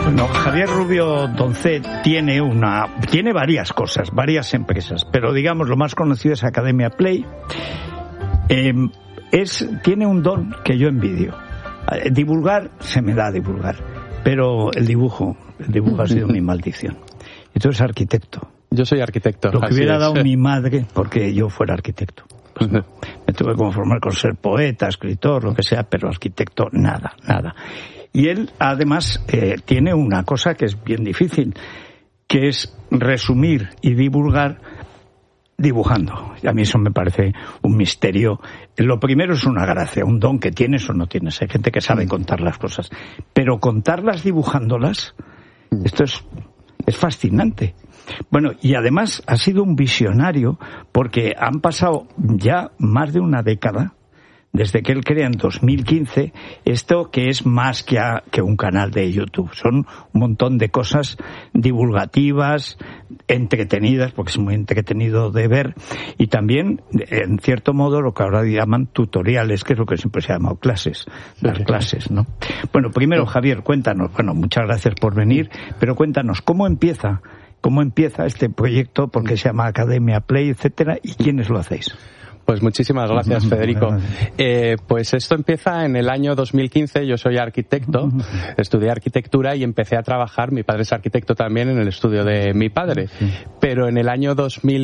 Bueno, Javier Rubio Doncet tiene varias cosas, varias empresas, pero digamos lo más conocido es Academia Play. Tiene un don que yo envidio. Divulgar, se me da divulgar, pero el dibujo ha sido mi maldición. Y tú eres arquitecto. Yo soy arquitecto. Lo que hubiera dado mi madre porque yo fuera arquitecto. Pues no, me tuve que conformar con ser poeta, escritor, lo que sea, pero arquitecto, nada. Y él, además, tiene una cosa que es bien difícil, que es resumir y divulgar dibujando. Y a mí eso me parece un misterio. Lo primero es una gracia, un don que tienes o no tienes. Hay gente que sabe contar las cosas. Pero contarlas dibujándolas, esto es fascinante. Bueno, y además ha sido un visionario porque han pasado ya más de una década desde que él crea en 2015 esto que es más que un canal de YouTube. Son un montón de cosas divulgativas, entretenidas, porque es muy entretenido de ver, y también, en cierto modo, lo que ahora llaman tutoriales, que es lo que siempre se ha llamado clases, dar clases, ¿no? Bueno, primero, Javier, cuéntanos, muchas gracias por venir, pero cuéntanos, ¿cómo empieza este proyecto? ¿Por qué se llama Academia Play, etcétera? ¿Y quiénes lo hacéis? Pues muchísimas gracias, Federico. Pues esto empieza en el año 2015. Yo soy arquitecto, estudié arquitectura y empecé a trabajar. Mi padre es arquitecto también, en el estudio de mi padre. Pero en el año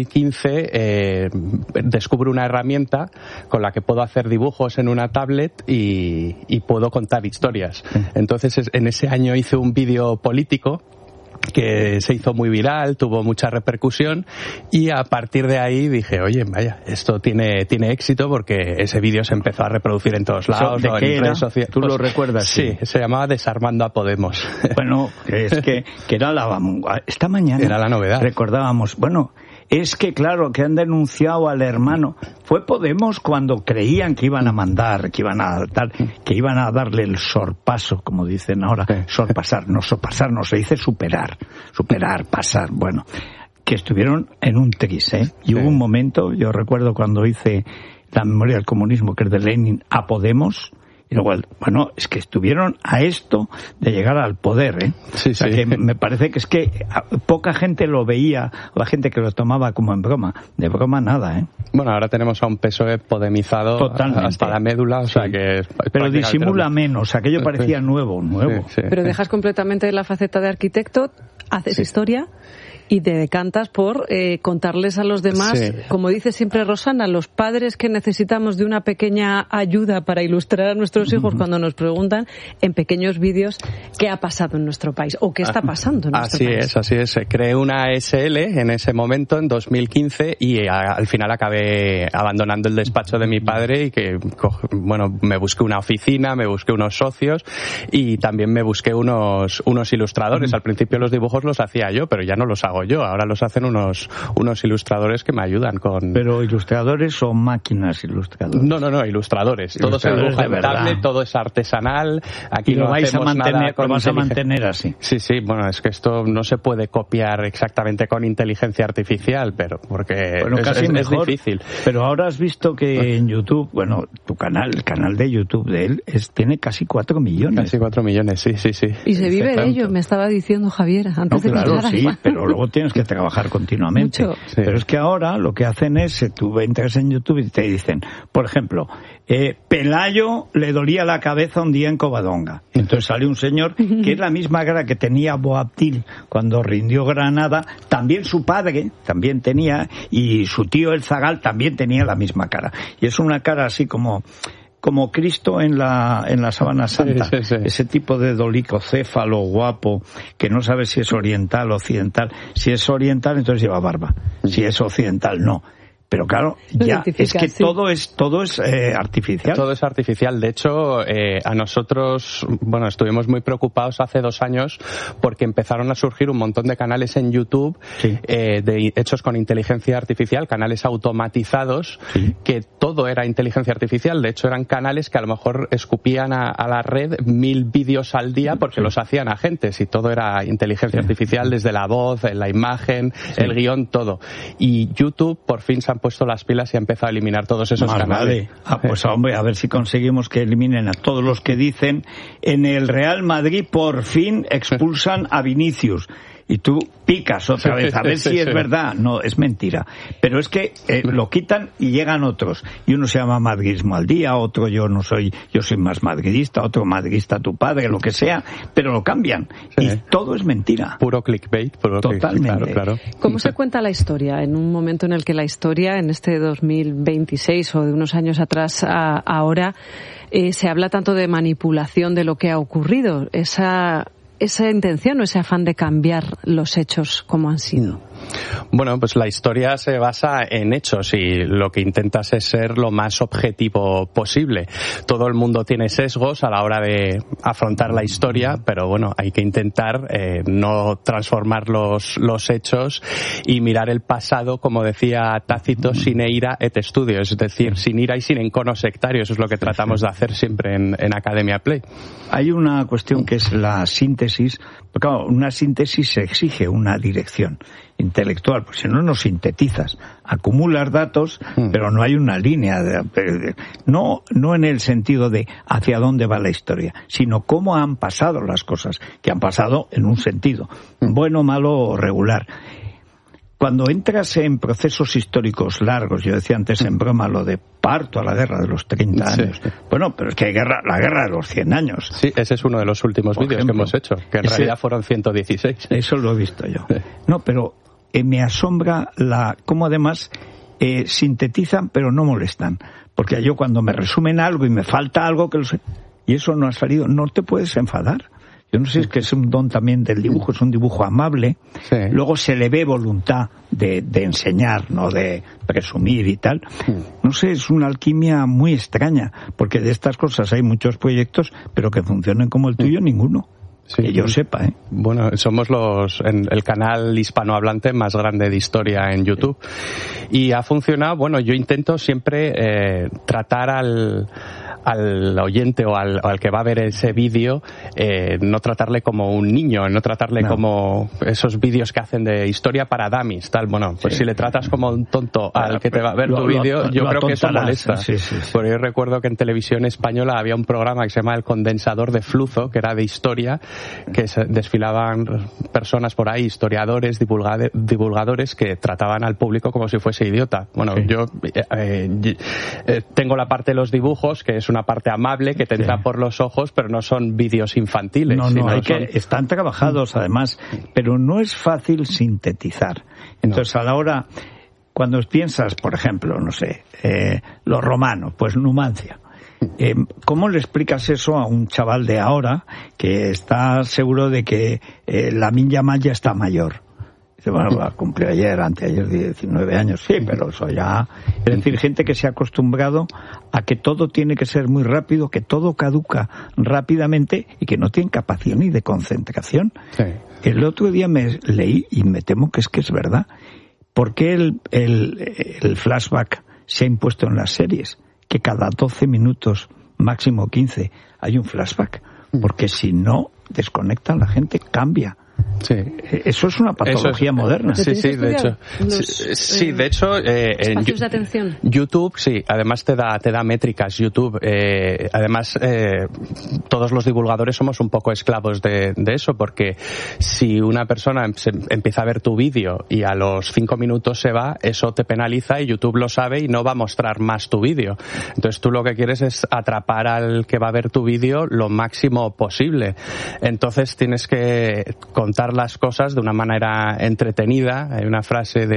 2015 descubro una herramienta con la que puedo hacer dibujos en una tablet y puedo contar historias. Entonces, en ese año hice un vídeo político que se hizo muy viral, tuvo mucha repercusión, y a partir de ahí dije, oye, vaya, esto tiene éxito, porque ese vídeo se empezó a reproducir en todos lados. ¿De qué era? ¿Tú lo recuerdas? Sí, se llamaba Desarmando a Podemos. Bueno, es que era esta mañana era la novedad. Recordábamos, es que claro, que han denunciado al hermano. Fue Podemos cuando creían que iban a mandar, que iban a darle el sorpaso, como dicen ahora. Sorpasar no se dice superar, pasar. Bueno, que estuvieron en un tris, Y hubo un momento, yo recuerdo cuando hice la memoria del comunismo, que es de Lenin, a Podemos. Y luego, es que estuvieron a esto de llegar al poder, Sí, o sea, que me parece que es que poca gente lo veía, la gente que lo tomaba como en broma. De broma nada, Bueno, ahora tenemos a un PSOE podemizado totalmente, hasta la médula, o sea que... Pero disimula menos, aquello parecía nuevo. Sí. Pero dejas completamente la faceta de arquitecto, haces historia y te decantas por contarles a los demás, como dice siempre Rosana, los padres que necesitamos de una pequeña ayuda para ilustrar a nuestros hijos cuando nos preguntan en pequeños vídeos qué ha pasado en nuestro país o qué está pasando en nuestro país. Así es. Creé una SL en ese momento, en 2015, y al final acabé abandonando el despacho de mi padre y me busqué una oficina, me busqué unos socios y también me busqué unos ilustradores. Al principio los dibujos los hacía yo, pero ya no los hago yo, ahora los hacen unos ilustradores que me ayudan con... ¿Pero ilustradores o máquinas ilustradoras? No, ilustradores. Todo se dibuja en tablet, todo es artesanal. Aquí y lo vais a mantener así. Sí, es que esto no se puede copiar exactamente con inteligencia artificial, pero porque casi es difícil. Pero ahora has visto que en YouTube, tu canal, el canal de YouTube de él, tiene casi 4 millones. Casi 4 millones, sí. Y se vive de ello, me estaba diciendo Javier antes de claro, sí, pero luego tienes que trabajar continuamente. Mucho. Sí. Pero es que ahora lo que hacen es, tú entras en YouTube y te dicen, por ejemplo, Pelayo le dolía la cabeza un día en Covadonga. Entonces sale un señor que es la misma cara que tenía Boabdil cuando rindió Granada, también su padre también tenía, y su tío el Zagal también tenía la misma cara. Y es una cara así como Cristo en la Sábana Santa, sí. Ese tipo de dolicocéfalo guapo, que no sabe si es oriental o occidental. Si es oriental, entonces lleva barba. Si es occidental, no. Pero claro, ya es que todo es artificial. Todo es artificial. De hecho, a nosotros, estuvimos muy preocupados hace 2 años porque empezaron a surgir un montón de canales en YouTube hechos con inteligencia artificial, canales automatizados, que todo era inteligencia artificial. De hecho, eran canales que a lo mejor escupían a la red 1000 vídeos al día porque los hacían agentes, y todo era inteligencia artificial, desde la voz, la imagen, el guión, todo. Y YouTube por fin se ha han puesto las pilas y ha empezado a eliminar todos esos canales. Vale. Pues hombre, a ver si conseguimos que eliminen a todos los que dicen en el Real Madrid por fin expulsan a Vinicius. Y tú picas otra vez a ver si es verdad. No, es mentira. Pero es que lo quitan y llegan otros. Y uno se llama Madridismo al día, otro yo soy más madridista, otro madridista tu padre, lo que sea, pero lo cambian. Sí. Y todo es mentira. Puro clickbait. Totalmente. Claro. ¿Cómo se cuenta la historia en un momento en el que la historia, en este 2026 o de unos años atrás a ahora, se habla tanto de manipulación de lo que ha ocurrido? Esa intención o ese afán de cambiar los hechos como han sido. Bueno, pues la historia se basa en hechos y lo que intentas es ser lo más objetivo posible. Todo el mundo tiene sesgos a la hora de afrontar la historia, pero bueno, hay que intentar no transformar los hechos y mirar el pasado, como decía Tácito, sine ira et studio, es decir, sin ira y sin encono sectario. Eso es lo que tratamos de hacer siempre en Academia Play. Hay una cuestión que es la síntesis. Claro, una síntesis se exige una dirección intelectual, pues si no sintetizas, acumulas datos, pero no hay una línea, no en el sentido de hacia dónde va la historia, sino cómo han pasado las cosas, que han pasado en un sentido, bueno, malo o regular. Cuando entras en procesos históricos largos, yo decía antes en broma lo de parto a la guerra de los 30 años. Sí. Bueno, pero es que hay la guerra de los 100 años. Sí, ese es uno de los últimos vídeos que hemos hecho, que en realidad fueron 116. Eso lo he visto yo. Sí. No, pero me asombra cómo además sintetizan, pero no molestan. Porque yo cuando me resumen algo y me falta algo que y eso no ha salido, no te puedes enfadar. Yo no sé, es que es un don también del dibujo, es un dibujo amable. Sí. Luego se le ve voluntad de enseñar, no de presumir y tal. No sé, es una alquimia muy extraña, porque de estas cosas hay muchos proyectos, pero que funcionen como el tuyo, ninguno. Sí. Que yo sepa, ¿eh? Bueno, somos el canal hispanohablante más grande de historia en YouTube. Y ha funcionado. Bueno, yo intento siempre tratar al oyente o al que va a ver ese vídeo, no tratarle como un niño, no tratarle como esos vídeos que hacen de historia para dummies, tal. Bueno, pues si le tratas como un tonto al que te va a ver tu vídeo, yo creo que eso molesta. Sí. Porque yo recuerdo que en televisión española había un programa que se llama El Condensador de Fluzo, que era de historia, que desfilaban personas por ahí, historiadores, divulgadores, que trataban al público como si fuese idiota. Bueno, yo tengo la parte de los dibujos, que es una parte amable que te entra por los ojos, pero no son vídeos infantiles. Están trabajados además, pero no es fácil sintetizar. Entonces a la hora, cuando piensas, por ejemplo, no sé, los romanos, pues Numancia. ¿Cómo le explicas eso a un chaval de ahora que está seguro de que Lamine Yamal ya está mayor? Bueno, cumplió anteayer 19 años, sí, pero eso ya... Es decir, gente que se ha acostumbrado a que todo tiene que ser muy rápido, que todo caduca rápidamente y que no tienen capacidad ni de concentración. Sí. El otro día me leí, y me temo que es verdad, ¿por qué el flashback se ha impuesto en las series? Que cada 12 minutos, máximo 15, hay un flashback. Porque si no, desconectan la gente, cambia. Sí. Eso es una patología moderna. Sí, de hecho. De hecho, espacios de atención. YouTube, sí, además te da métricas. YouTube, además, todos los divulgadores somos un poco esclavos de eso, porque si una persona empieza a ver tu vídeo y a los 5 minutos se va, eso te penaliza y YouTube lo sabe y no va a mostrar más tu vídeo. Entonces tú lo que quieres es atrapar al que va a ver tu vídeo lo máximo posible. Entonces tienes que contar las cosas de una manera entretenida. Hay una frase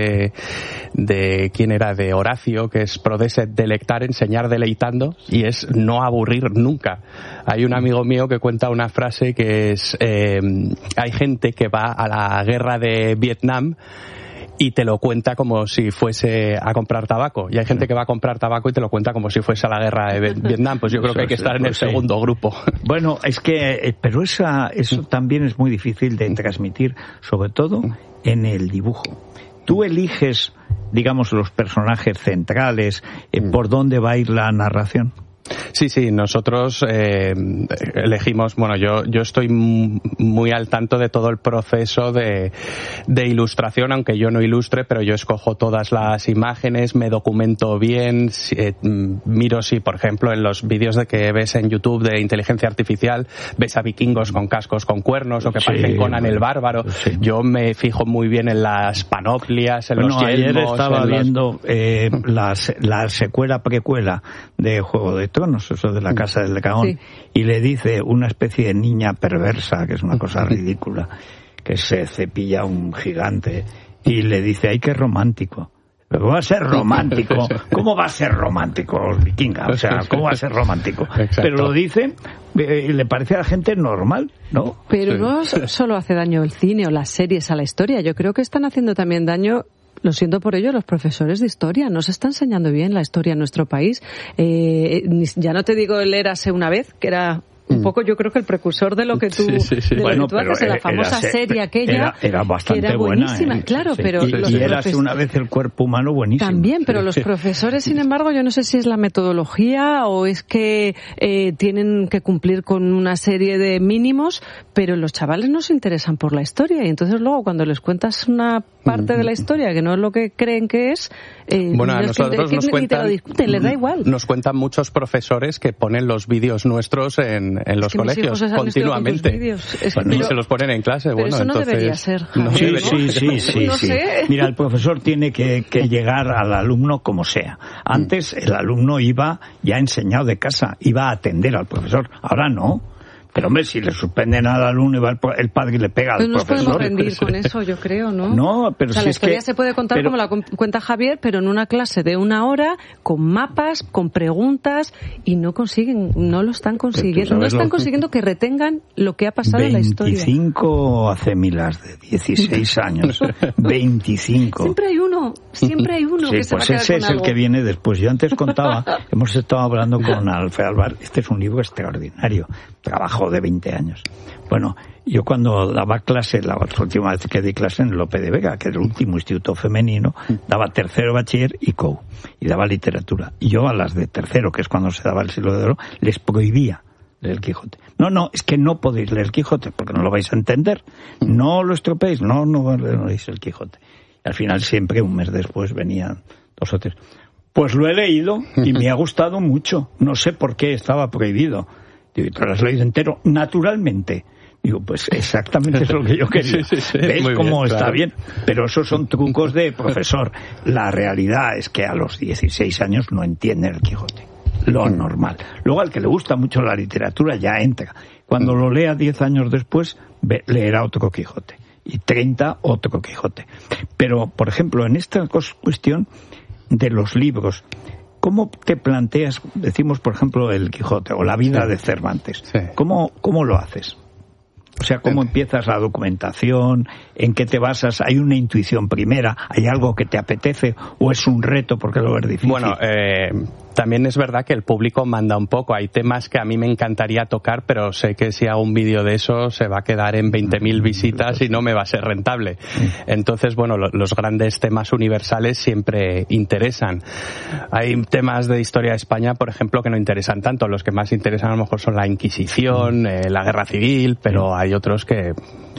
de ¿quién era? De Horacio, que es prodecet delectar, enseñar deleitando, y es no aburrir nunca. Hay un amigo mío que cuenta una frase que es hay gente que va a la guerra de Vietnam y te lo cuenta como si fuese a comprar tabaco. Y hay gente que va a comprar tabaco y te lo cuenta como si fuese a la guerra de Vietnam. Pues yo creo que hay que estar en el segundo grupo. Bueno, es que, pero eso también es muy difícil de transmitir, sobre todo en el dibujo. Tú eliges, digamos, los personajes centrales, por dónde va a ir la narración. Sí, nosotros elegimos, bueno, yo estoy muy al tanto de todo el proceso de ilustración, aunque yo no ilustre, pero yo escojo todas las imágenes, me documento bien, miro si, por ejemplo, en los vídeos que ves en YouTube de inteligencia artificial, ves a vikingos con cascos con cuernos o que parecen Conan el Bárbaro. Sí. Yo me fijo muy bien en las panoplias, en los yelmos. Ayer estaba viendo la secuela precuela de Juego de Tronos, eso de la Casa del Dragón, y le dice una especie de niña perversa, que es una cosa ridícula, que se cepilla un gigante, y le dice, ¡ay, qué romántico! Pero ¿cómo va a ser romántico? ¿Cómo va a ser romántico, vikinga? O sea, ¿cómo va a ser romántico? Exacto. Pero lo dice y le parece a la gente normal, ¿no? Pero no solo hace daño el cine o las series a la historia. Yo creo que están haciendo también daño, lo siento por ello, los profesores de historia. No se está enseñando bien la historia en nuestro país. Ya no te digo el Érase una vez, que era un poco, yo creo que el precursor de lo que tú, bueno, tú haces, de la famosa serie aquella, era bastante que era buenísima, buena, claro, pero y Érase una vez el cuerpo humano buenísimo. También, pero los profesores, sin embargo, yo no sé si es la metodología o es que tienen que cumplir con una serie de mínimos, pero los chavales no se interesan por la historia, y entonces luego cuando les cuentas una parte de la historia que no es lo que creen que es, bueno, a nosotros nos cuentan, te lo discuten, les da igual. Nos cuentan muchos profesores que ponen los vídeos nuestros en los colegios continuamente y se los ponen en clase. Pero bueno, eso no entonces debería ser. Sí. No sé. Mira, el profesor tiene que llegar al alumno como sea. Antes el alumno iba ya enseñado de casa, iba a atender al profesor. Ahora no. Pero, hombre, si le suspenden al alumno y va el padre y le pega al profesor... Pues nos podemos rendir con eso, yo creo, ¿no? No, pero si la historia se puede contar como la cuenta Javier, pero en una clase de 1 hora, con mapas, con preguntas, y no lo están consiguiendo. No están consiguiendo que retengan lo que ha pasado en la historia. 25 hace milas de 16 años. 25. Siempre hay uno sí, que se va a quedar ese con es algo. El que viene después. Yo antes contaba, hemos estado hablando con Alfred Alvar, este es un libro extraordinario, trabajo de 20 años. Bueno, yo cuando daba clase, la última vez que di clase en Lope de Vega, que era el último instituto femenino, daba tercero bachiller y COU, y daba literatura. Y yo a las de tercero, que es cuando se daba el Siglo de Oro, les prohibía leer el Quijote. No, es que no podéis leer el Quijote, porque no lo vais a entender. No lo estropeéis, no leéis el Quijote. Y al final siempre, un mes después, venían 2 o 3. Pues lo he leído y me ha gustado mucho. No sé por qué estaba prohibido. Digo, ¿te lo has leído entero? Naturalmente. Digo, pues exactamente es lo que yo quería. ¿Veis cómo está bien? Pero esos son trucos de profesor. La realidad es que a los 16 años no entienden el Quijote. Lo normal. Luego al que le gusta mucho la literatura ya entra. Cuando lo lea 10 años después, leerá otro Quijote. Y 30 otro Quijote. Pero, por ejemplo, en esta cuestión de los libros, ¿cómo te planteas, decimos por ejemplo el Quijote o la vida de Cervantes? Sí. ¿Cómo lo haces? O sea, ¿cómo empiezas la documentación? ¿En qué te basas? ¿Hay una intuición primera? ¿Hay algo que te apetece? ¿O es un reto porque lo ves difícil? Bueno, también es verdad que el público manda un poco. Hay temas que a mí me encantaría tocar, pero sé que si hago un vídeo de eso se va a quedar en 20.000 visitas y no me va a ser rentable. Entonces, bueno, los grandes temas universales siempre interesan. Hay temas de historia de España, por ejemplo, que no interesan tanto. Los que más interesan a lo mejor son la Inquisición, la Guerra Civil, pero hay otros que